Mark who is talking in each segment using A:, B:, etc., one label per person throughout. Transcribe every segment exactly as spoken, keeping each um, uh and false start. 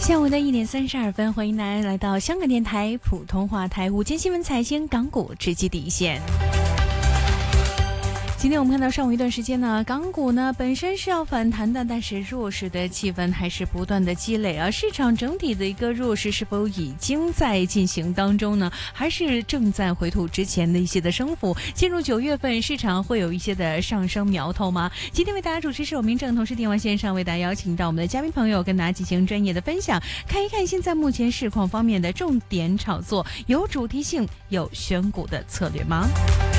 A: 下午的一点三十二分，欢迎大家来到香港电台普通话台午间新闻财经港股直击底线。今天我们看到上午一段时间呢，港股呢本身是要反弹的，但是弱势的气氛还是不断的积累啊。市场整体的一个弱势是否已经在进行当中呢？还是正在回吐之前的一些的升幅？进入九月份，市场会有一些的上升苗头吗？今天为大家主持是我明正，同时电话线上为大家邀请到我们的嘉宾朋友，跟大家进行专业的分享，看一看现在目前市况方面的重点炒作，有主题性、有选股的策略吗？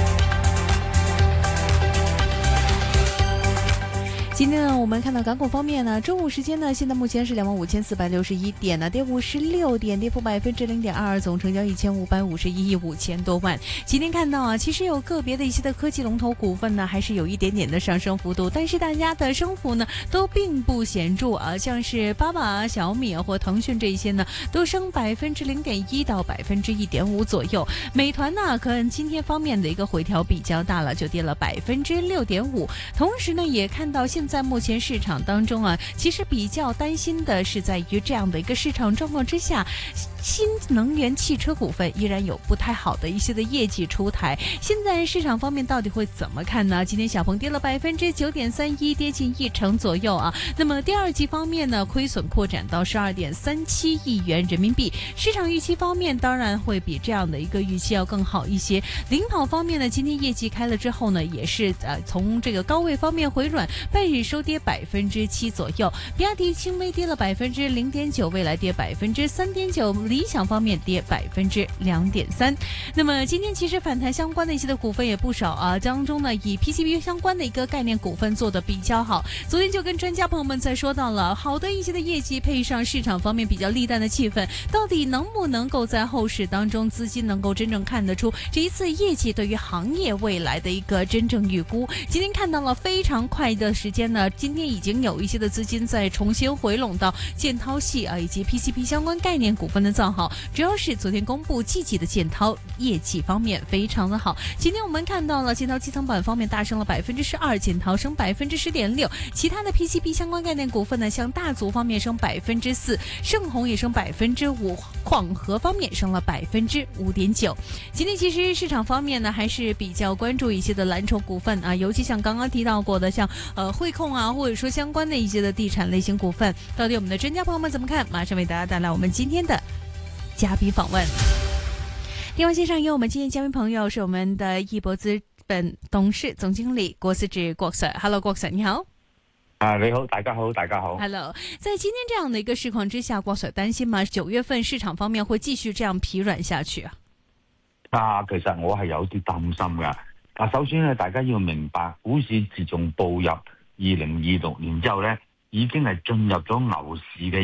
A: 今天呢，我们看到港股方面呢，中午时间呢，现在目前是两万五千四百六十一点呢，跌五十六点，跌幅百分之零点二二，总成交一千五百五十一亿五千多万。今天看到啊，其实有个别的一些的科技龙头股份呢，还是有一点点的上升幅度，但是大家的升幅呢，都并不显著啊，像是巴巴、小米或腾讯这一些呢，都升百分之零点一到百分之一点五左右。美团呢，可能今天方面的一个回调比较大了，就跌了百分之六点五。同时呢，也看到现在。在目前市场当中啊，其实比较担心的是在于这样的一个市场状况之下，新能源汽车股份依然有不太好的一些的业绩出台。现在市场方面到底会怎么看呢？今天小鹏跌了百分之九点三一，跌近一成左右啊。那么第二季方面呢，亏损扩展到十二点三七亿元人民币。市场预期方面当然会比这样的一个预期要更好一些。领跑方面呢，今天业绩开了之后呢，也是呃从这个高位方面回软，半日收跌百分之七左右，比亚迪轻微跌了百分之零点九，蔚来跌百分之三点九，理想方面跌百分之两点三。那么今天其实反弹相关的一些的股份也不少啊，当中呢以 P C B 相关的一个概念股份做的比较好。昨天就跟专家朋友们在说到了，好的一些的业绩配上市场方面比较利淡的气氛，到底能不能够在后市当中资金能够真正看得出这一次业绩对于行业未来的一个真正预估？今天看到了非常快的时间呢，今天已经有一些的资金在重新回笼到建滔系啊以及 P C B 相关概念股份的造好，主要是昨天公布季季的建滔业绩方面非常的好。今天我们看到了建滔基层板方面大升了百分之十二，建滔升百分之十点六，其他的 P C B 相关概念股份呢，像大族方面升百分之四，盛虹也升百分之五，广核方面升了百分之五点九。今天其实市场方面呢，还是比较关注一些的蓝筹股份啊，尤其像刚刚提到过的，像呃汇控啊，或者说相关的一些的地产类型股份，到底我们的专家朋友们怎么看？马上为大家带来我们今天的嘉宾访问。电话线上有我们今天嘉宾朋友是我们的易博资本董事总经理郭思治郭 Sir。Hello， 郭 Sir， 你好。
B: 啊，你好，大家好，大家好。
A: Hello， 在今天这样的一个市况之下，郭 Sir 担心吗？九月份市场方面会继續這樣疲軟下去啊？
B: 啊，其實我係有啲擔心噶。啊，首先咧，大家要明白，股市自從步入二零二六年之後咧，已經係進入咗牛市嘅